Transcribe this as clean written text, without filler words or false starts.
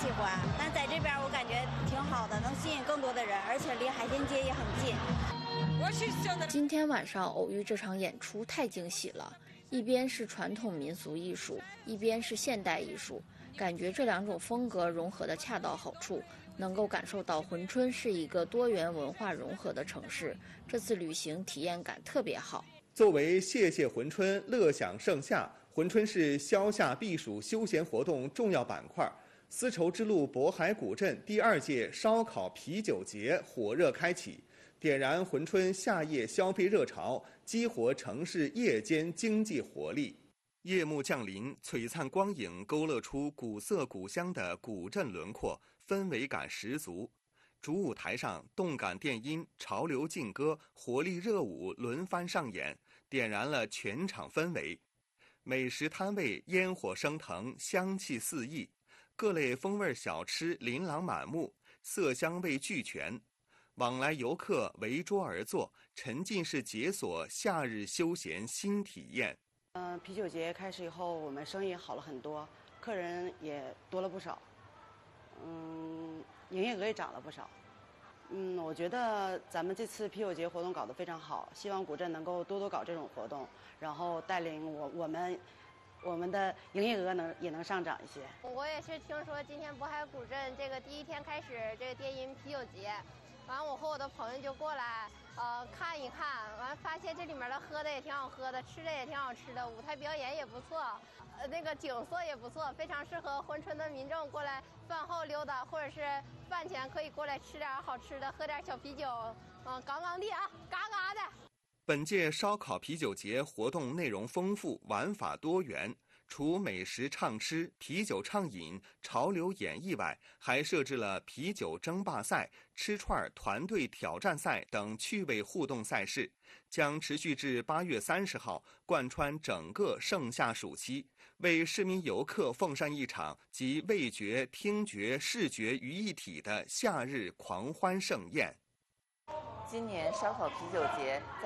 喜欢，但在这边我感觉挺好的，能吸引更多的人，而且离海淀街也很近。 今天晚上偶遇这场演出太惊喜了，一边是传统民俗艺术，一边是现代艺术，感觉这两种风格融合的恰到好处，能够感受到珲春是一个多元文化融合的城市。这次旅行体验感特别好。 作为谢谢珲春，乐享盛夏，珲春是消夏避暑休闲活动重要板块。丝绸之路渤海古镇第2届烧烤啤酒节火热开启，点燃珲春夏夜消费热潮，激活城市夜间经济活力。夜幕降临，璀璨光影勾勒出古色古香的古镇轮廓，氛围感十足。主舞台上，动感电音、潮流劲歌、活力热舞轮番上演，点燃了全场氛围。美食摊位烟火升腾，香气四溢，各类风味小吃琳琅满目，色香味俱全。往来游客围桌而坐，沉浸式解锁夏日休闲新体验。 啤酒节开始以后，我们生意好了很多，客人也多了不少，营业额也涨了不少。我觉得咱们这次啤酒节活动搞得非常好，希望古镇能够多多搞这种活动，然后带领我们的营业额也能上涨一些。 我也是听说今天渤海古镇这个第1天开始这个电音啤酒节，完我和我的朋友就过来看一看，完发现这里面的喝的也挺好喝的，吃的也挺好吃的，舞台表演也不错，那个景色也不错，非常适合珲春的民众过来饭后溜达，或者是饭前可以过来吃点好吃的，喝点小啤酒，杠杠的啊，嘎嘎的。 本届烧烤啤酒节活动内容丰富，玩法多元。除美食畅吃、啤酒畅饮、潮流演绎外，还设置了啤酒争霸赛、吃串团队挑战赛等趣味互动赛事，将持续至8月30号，贯穿整个盛夏暑期，为市民游客奉上一场集味觉、听觉、视觉于一体的夏日狂欢盛宴。 今年烧烤啤酒节